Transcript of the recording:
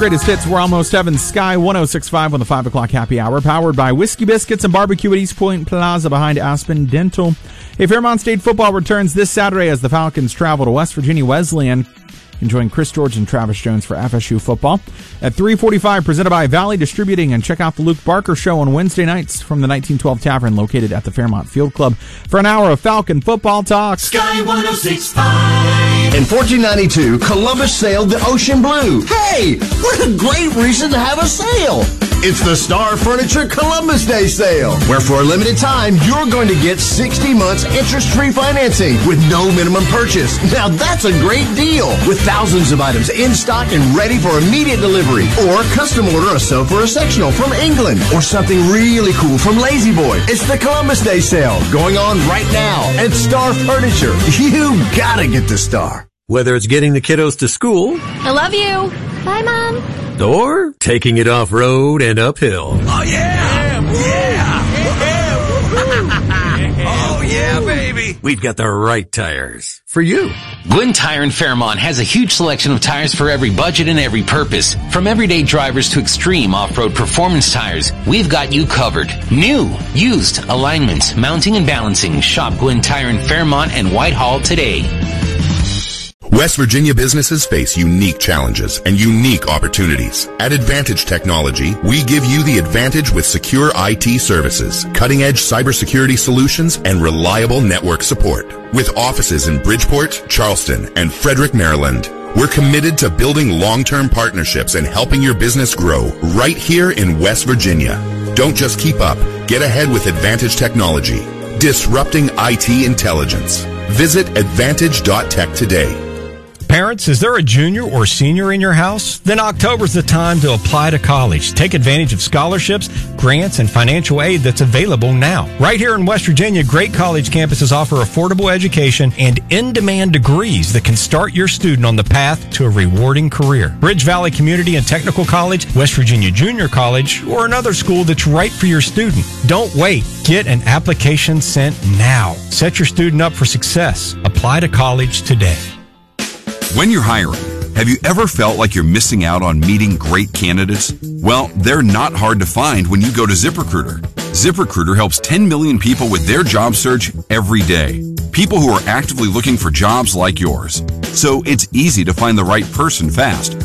greatest hits. We're almost heaven. Sky 106.5 on the 5 o'clock happy hour. Powered by Whiskey Biscuits and Barbecue at East Point Plaza behind Aspen Dental. Hey, Fairmont State football returns this Saturday as the Falcons travel to West Virginia Wesleyan. Join Chris George and Travis Jones for FSU football. At 3:45, presented by Valley Distributing. And check out the Luke Barker Show on Wednesday nights from the 1912 Tavern located at the Fairmont Field Club for an hour of Falcon football talk. Sky 106.5. In 1492, Columbus sailed the ocean blue. Hey, what a great reason to have a sale! It's the Star Furniture Columbus Day sale, where for a limited time, you're going to get 60 months interest-free financing with no minimum purchase. Now that's a great deal, with thousands of items in stock and ready for immediate delivery. Or custom order a sofa or a sectional from England, or something really cool from Lazy Boy. It's the Columbus Day sale, going on right now at Star Furniture. You gotta get the Star. Whether it's getting the kiddos to school, I love you. Bye, Mom. Or taking it off-road and uphill. Oh, yeah! Oh, yeah, baby! We've got the right tires for you. Gwinn Tire in Fairmont has a huge selection of tires for every budget and every purpose. From everyday drivers to extreme off-road performance tires, we've got you covered. New, used, alignments, mounting and balancing. Shop Gwinn Tire in Fairmont and Whitehall today. West Virginia businesses face unique challenges and unique opportunities. At Advantage Technology, we give you the advantage with secure IT services, cutting-edge cybersecurity solutions, and reliable network support. With offices in Bridgeport, Charleston, and Frederick, Maryland, we're committed to building long-term partnerships and helping your business grow right here in West Virginia. Don't just keep up. Get ahead with Advantage Technology, disrupting IT intelligence. Visit advantage.tech today. Parents, is there a junior or senior in your house? Then October's the time to apply to college. Take advantage of scholarships, grants, and financial aid that's available now. Right here in West Virginia, great college campuses offer affordable education and in-demand degrees that can start your student on the path to a rewarding career. Bridge Valley Community and Technical College, West Virginia Junior College, or another school that's right for your student. Don't wait. Get an application sent now. Set your student up for success. Apply to college today. When you're hiring, have you ever felt like you're missing out on meeting great candidates? Well, they're not hard to find when you go to ZipRecruiter. ZipRecruiter helps 10 million people with their job search every day. People who are actively looking for jobs like yours. So it's easy to find the right person fast.